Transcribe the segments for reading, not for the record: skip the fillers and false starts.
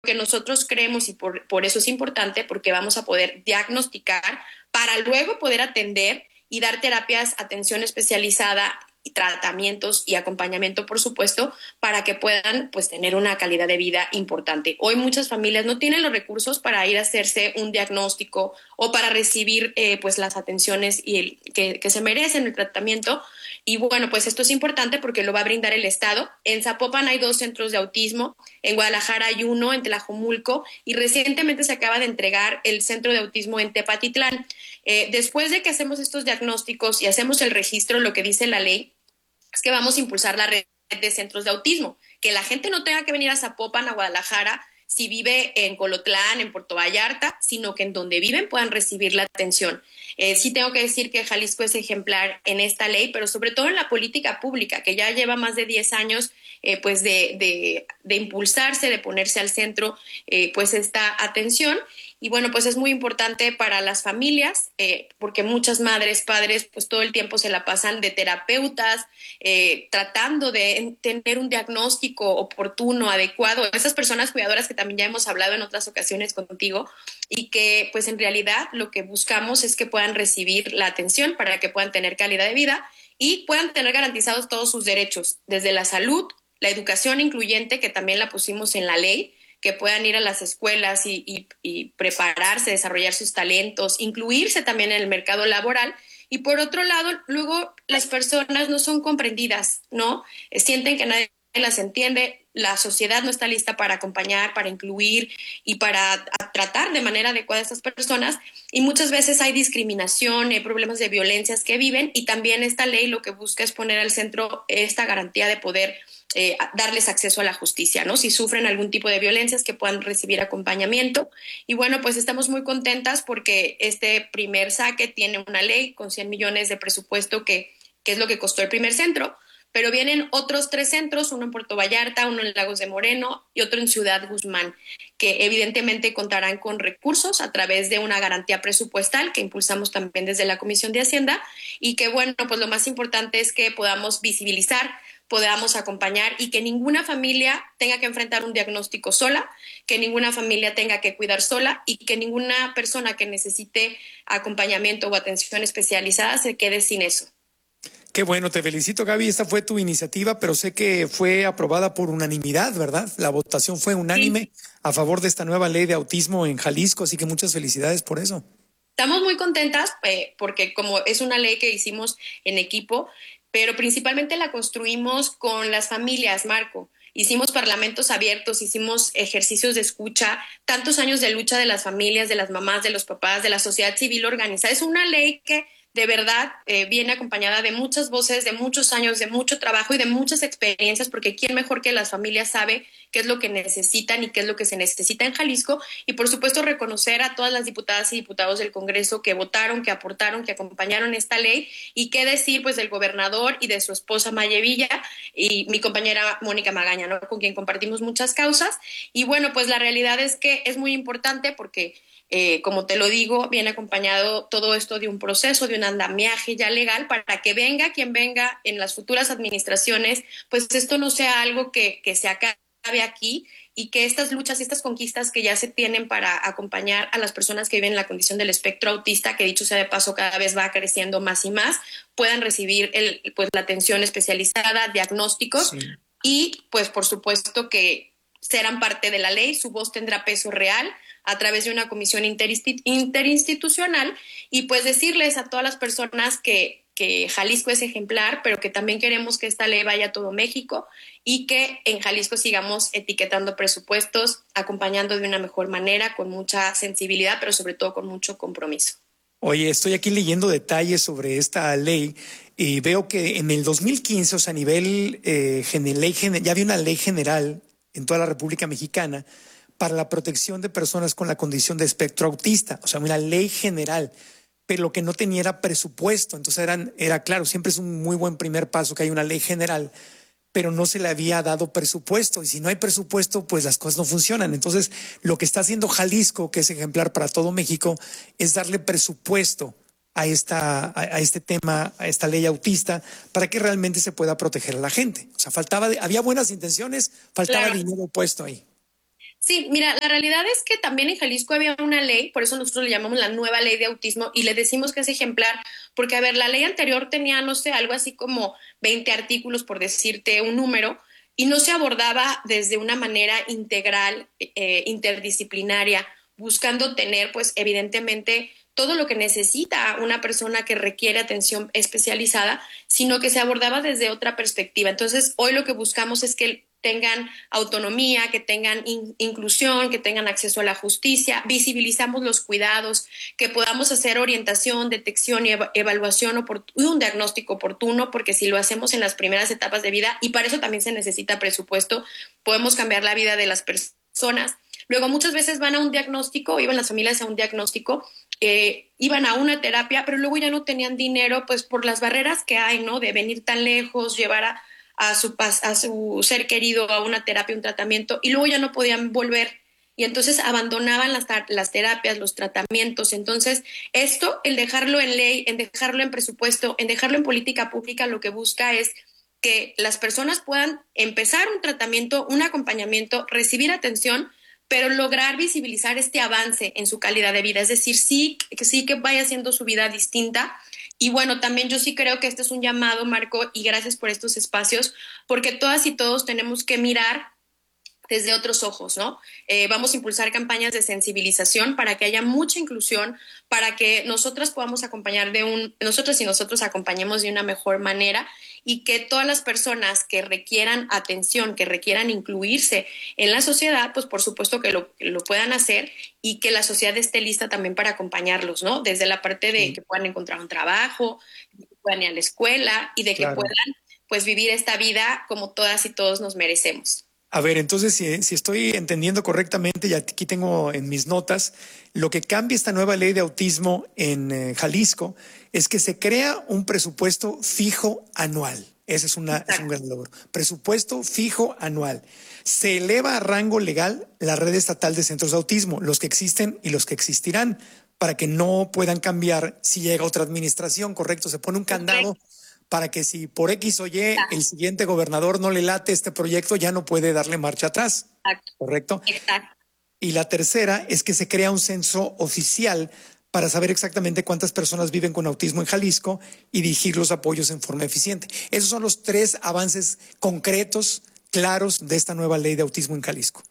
que nosotros creemos y por eso es importante, porque vamos a poder diagnosticar para luego poder atender y dar terapias, atención especializada y tratamientos y acompañamiento, por supuesto, para que puedan pues tener una calidad de vida importante. Hoy muchas familias no tienen los recursos para ir a hacerse un diagnóstico o para recibir pues las atenciones que se merecen el tratamiento. Y bueno, pues esto es importante porque lo va a brindar el Estado. En Zapopan hay 2 centros de autismo, en Guadalajara hay uno, en Tlajomulco, y recientemente se acaba de entregar el centro de autismo en Tepatitlán. Después de que hacemos estos diagnósticos y hacemos el registro, lo que dice la ley es que vamos a impulsar la red de centros de autismo, que la gente no tenga que venir a Zapopan, a Guadalajara, si vive en Colotlán, en Puerto Vallarta, sino que en donde viven puedan recibir la atención. Sí tengo que decir que Jalisco es ejemplar en esta ley, pero sobre todo en la política pública, que ya lleva más de 10 años pues de impulsarse, de ponerse al centro pues esta atención. Y bueno, pues es muy importante para las familias, porque muchas madres, padres, pues todo el tiempo se la pasan de terapeutas, tratando de tener un diagnóstico oportuno, adecuado. Esas personas cuidadoras que también ya hemos hablado en otras ocasiones contigo y que pues en realidad lo que buscamos es que puedan recibir la atención para que puedan tener calidad de vida y puedan tener garantizados todos sus derechos, desde la salud, la educación incluyente, que también la pusimos en la ley, que puedan ir a las escuelas y prepararse, desarrollar sus talentos, incluirse también en el mercado laboral. Y por otro lado, luego las personas no son comprendidas, ¿no? Sienten que nadie las entiende, la sociedad no está lista para acompañar, para incluir y para tratar de manera adecuada a estas personas, y muchas veces hay discriminación, hay problemas de violencias que viven, y también esta ley lo que busca es poner al centro esta garantía de poder darles acceso a la justicia, ¿no? Si sufren algún tipo de violencias, que puedan recibir acompañamiento. Y bueno, pues estamos muy contentas porque este primer saque tiene una ley con 100 millones de presupuesto, que es lo que costó el primer centro, pero vienen otros 3 centros, uno en Puerto Vallarta, uno en Lagos de Moreno y otro en Ciudad Guzmán, que evidentemente contarán con recursos a través de una garantía presupuestal que impulsamos también desde la Comisión de Hacienda, y que bueno, pues lo más importante es que podamos visibilizar, podamos acompañar y que ninguna familia tenga que enfrentar un diagnóstico sola, que ninguna familia tenga que cuidar sola y que ninguna persona que necesite acompañamiento o atención especializada se quede sin eso. Qué bueno, te felicito, Gaby. Esta fue tu iniciativa, pero sé que fue aprobada por unanimidad, ¿verdad? La votación fue Sí. unánime a favor de esta nueva ley de autismo en Jalisco, así que muchas felicidades por eso. Estamos muy contentas porque como es una ley que hicimos en equipo, pero principalmente la construimos con las familias, Marco. Hicimos parlamentos abiertos, hicimos ejercicios de escucha, tantos años de lucha de las familias, de las mamás, de los papás, de la sociedad civil organizada. Es una ley que de verdad viene acompañada de muchas voces, de muchos años, de mucho trabajo y de muchas experiencias, porque quién mejor que las familias sabe qué es lo que necesitan y qué es lo que se necesita en Jalisco. Y por supuesto reconocer a todas las diputadas y diputados del Congreso que votaron, que aportaron, que acompañaron esta ley, y qué decir pues del gobernador y de su esposa Maye Villa y mi compañera Mónica Magaña, ¿no? Con quien compartimos muchas causas. Y bueno, pues la realidad es que es muy importante porque como te lo digo, viene acompañado todo esto de un proceso, de un andamiaje ya legal, para que venga quien venga en las futuras administraciones, pues esto no sea algo que se acabe aquí, y que estas luchas y estas conquistas que ya se tienen para acompañar a las personas que viven en la condición del espectro autista, que dicho sea de paso cada vez va creciendo más y más, puedan recibir pues la atención especializada, diagnósticos, Sí. y pues por supuesto que serán parte de la ley, su voz tendrá peso real a través de una comisión interinstitucional, y pues decirles a todas las personas que Jalisco es ejemplar, pero que también queremos que esta ley vaya a todo México y que en Jalisco sigamos etiquetando presupuestos, acompañando de una mejor manera, con mucha sensibilidad, pero sobre todo con mucho compromiso. Oye, estoy aquí leyendo detalles sobre esta ley y veo que en el 2015, o sea, a nivel ya había una ley general en toda la República Mexicana para la protección de personas con la condición de espectro autista, o sea, una ley general, pero lo que no tenía era presupuesto. Entonces era claro, siempre es un muy buen primer paso que hay una ley general, pero no se le había dado presupuesto. Y si no hay presupuesto, pues las cosas no funcionan. Entonces, lo que está haciendo Jalisco, que es ejemplar para todo México, es darle presupuesto a este tema, a esta ley autista, para que realmente se pueda proteger a la gente. O sea, había buenas intenciones, faltaba Claro. dinero puesto ahí. Sí, mira, la realidad es que también en Jalisco había una ley, por eso nosotros le llamamos la nueva ley de autismo y le decimos que es ejemplar, porque a ver, la ley anterior tenía, no sé, algo así como 20 artículos, por decirte un número, y no se abordaba desde una manera integral, interdisciplinaria, buscando tener, pues, evidentemente todo lo que necesita una persona que requiere atención especializada, sino que se abordaba desde otra perspectiva. Entonces, hoy lo que buscamos es que tengan autonomía, que tengan inclusión, que tengan acceso a la justicia, visibilizamos los cuidados, que podamos hacer orientación, detección y evaluación y un diagnóstico oportuno, porque si lo hacemos en las primeras etapas de vida, y para eso también se necesita presupuesto, podemos cambiar la vida de las personas. Luego muchas veces van a un diagnóstico, iban las familias a un diagnóstico, iban a una terapia, pero luego ya no tenían dinero, pues por las barreras que hay, ¿no? De venir tan lejos, llevar a su ser querido a una terapia, un tratamiento, y luego ya no podían volver. Y entonces abandonaban las terapias, los tratamientos. Entonces, esto, el dejarlo en ley, en dejarlo en presupuesto, en dejarlo en política pública, lo que busca es que las personas puedan empezar un tratamiento, un acompañamiento, recibir atención, pero lograr visibilizar este avance en su calidad de vida. Es decir, sí que vaya haciendo su vida distinta. Y bueno, también yo sí creo que este es un llamado, Marco, y gracias por estos espacios, porque todas y todos tenemos que mirar desde otros ojos, ¿no? Vamos a impulsar campañas de sensibilización para que haya mucha inclusión, para que nosotras podamos acompañar nosotras y nosotros acompañemos de una mejor manera y que todas las personas que requieran atención, que requieran incluirse en la sociedad, pues por supuesto que lo puedan hacer y que la sociedad esté lista también para acompañarlos, ¿no? Desde la parte de que puedan encontrar un trabajo, que puedan ir a la escuela y de que puedan pues vivir esta vida como todas y todos nos merecemos. A ver, entonces, si estoy entendiendo correctamente, y aquí tengo en mis notas, lo que cambia esta nueva ley de autismo en Jalisco es que se crea un presupuesto fijo anual. Ese es un gran logro. Presupuesto fijo anual. Se eleva a rango legal la red estatal de centros de autismo, los que existen y los que existirán, para que no puedan cambiar si llega otra administración, ¿correcto? Se pone un candado para que si por X o Y el siguiente gobernador no le late este proyecto, ya no puede darle marcha atrás. Exacto. ¿Correcto? Exacto. Y la tercera es que se crea un censo oficial para saber exactamente cuántas personas viven con autismo en Jalisco y dirigir los apoyos en forma eficiente. Esos son los 3 avances concretos, claros de esta nueva ley de autismo en Jalisco.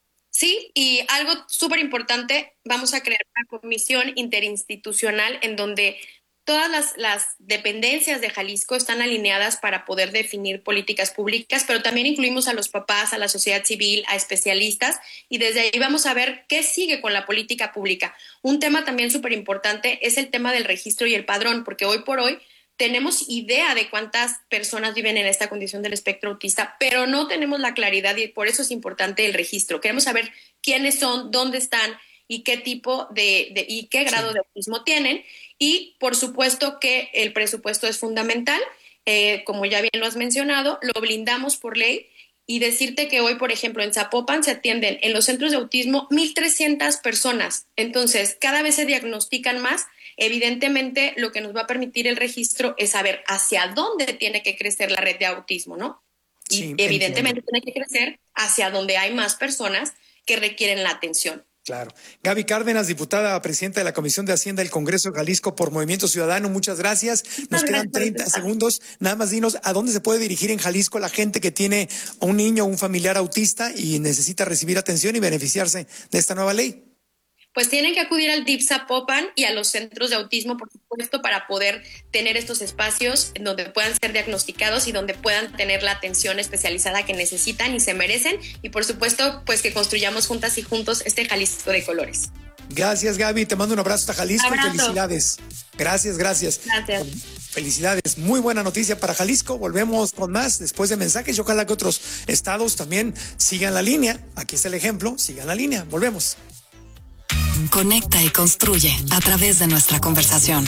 Sí, y algo súper importante, vamos a crear una comisión interinstitucional en donde todas las dependencias de Jalisco están alineadas para poder definir políticas públicas, pero también incluimos a los papás, a la sociedad civil, a especialistas, y desde ahí vamos a ver qué sigue con la política pública. Un tema también súper importante es el tema del registro y el padrón, porque hoy por hoy tenemos idea de cuántas personas viven en esta condición del espectro autista, pero no tenemos la claridad y por eso es importante el registro. Queremos saber quiénes son, dónde están y qué tipo y qué grado de autismo tienen. Y por supuesto que el presupuesto es fundamental, como ya bien lo has mencionado, lo blindamos por ley y decirte que hoy, por ejemplo, en Zapopan se atienden en los centros de autismo 1,300 personas. Entonces, cada vez se diagnostican más. Evidentemente, lo que nos va a permitir el registro es saber hacia dónde tiene que crecer la red de autismo, ¿no? Y sí, evidentemente tiene que crecer hacia donde hay más personas que requieren la atención. Claro. Gaby Cárdenas, diputada presidenta de la Comisión de Hacienda del Congreso de Jalisco por Movimiento Ciudadano, muchas gracias. Nos quedan 30 segundos. Nada más dinos a dónde se puede dirigir en Jalisco la gente que tiene un niño o un familiar autista y necesita recibir atención y beneficiarse de esta nueva ley. Pues tienen que acudir al DIF Zapopan y a los centros de autismo, por supuesto, para poder tener estos espacios en donde puedan ser diagnosticados y donde puedan tener la atención especializada que necesitan y se merecen. Y por supuesto, pues que construyamos juntas y juntos este Jalisco de colores. Gracias, Gaby. Te mando un abrazo hasta Jalisco. Abrazo. Felicidades. Gracias. Gracias. Felicidades. Muy buena noticia para Jalisco. Volvemos con más después de mensajes y ojalá que otros estados también sigan la línea. Aquí está el ejemplo. Sigan la línea. Volvemos. Conecta y construye a través de nuestra conversación.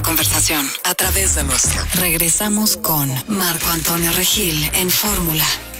Regresamos con Marco Antonio Regil en Fórmula.